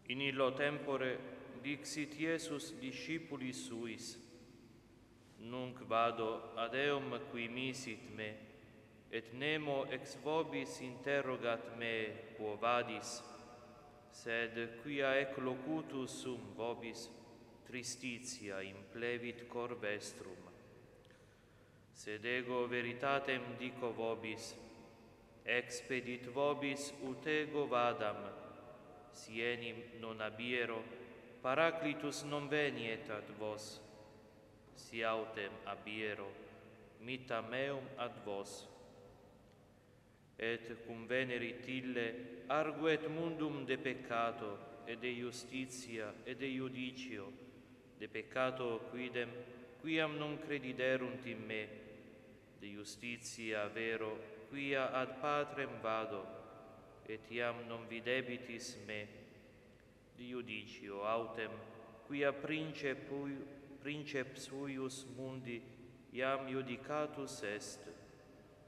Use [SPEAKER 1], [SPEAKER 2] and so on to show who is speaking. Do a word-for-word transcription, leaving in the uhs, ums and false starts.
[SPEAKER 1] In illo tempore dixit Iesus discipulis suis: Nunc vado ad eum qui misit me, et nemo ex vobis interrogat me quo vadis, sed quia ec locutus sum vobis, tristitia implevit cor vestrum. Sed ego veritatem dico vobis, expedit vobis ut ego vadam, si enim non abiero, Paraclitus non veniet ad vos, si autem abiero, mita meum ad vos. Et cum venerit ille, arguet mundum de peccato, et de justitia, et de iudicio, de peccato quidem, quiam non crediderunt in me, de justitia vero, quia ad Patrem vado, et iam non videbitis me, de iudicio autem, quia princeps huius mundi iam iudicatus est,